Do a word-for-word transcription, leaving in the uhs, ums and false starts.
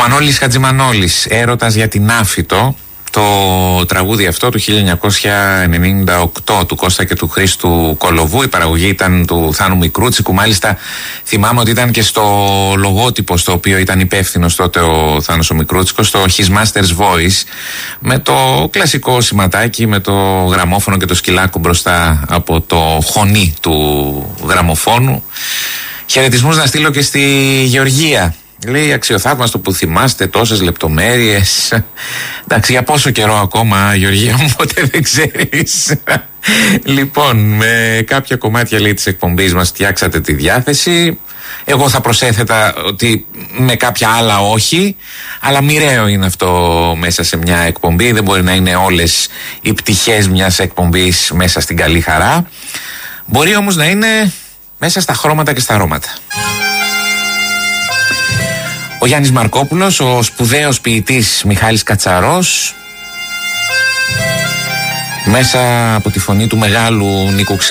Μανώλης Χατζημανόλης, Έρωτας για την Άφητο. Το τραγούδι αυτό του χίλια εννιακόσια ενενήντα οκτώ του Κώστα και του Χρήστου Κολοβού. Η παραγωγή ήταν του Θάνου Μικρούτσικου. Μάλιστα θυμάμαι ότι ήταν και στο λογότυπο στο οποίο ήταν υπεύθυνος τότε ο Θάνος ο Μικρούτσικος, στο His Master's Voice, με το κλασικό σηματάκι, με το γραμμόφωνο και το σκυλάκο μπροστά από το χωνί του γραμμοφώνου. Χαιρετισμούς να στείλω και στη Γεωργία. Λέει αξιοθαύμαστο που θυμάστε τόσες λεπτομέρειες. Εντάξει, για πόσο καιρό ακόμα, Γεωργία μου, ποτέ δεν ξέρεις. Λοιπόν, με κάποια κομμάτια, λέει, της εκπομπής μας φτιάξατε τη διάθεση. Εγώ θα προσέθετα ότι με κάποια άλλα όχι, αλλά μοιραίο είναι αυτό μέσα σε μια εκπομπή. Δεν μπορεί να είναι όλες οι πτυχές μιας εκπομπής μέσα στην καλή χαρά. Μπορεί όμως να είναι μέσα στα χρώματα και στα αρώματα. Ο Γιάννης Μαρκόπουλος, ο σπουδαίος ποιητής Μιχάλης Κατσαρός, μέσα από τη φωνή του μεγάλου Νίκου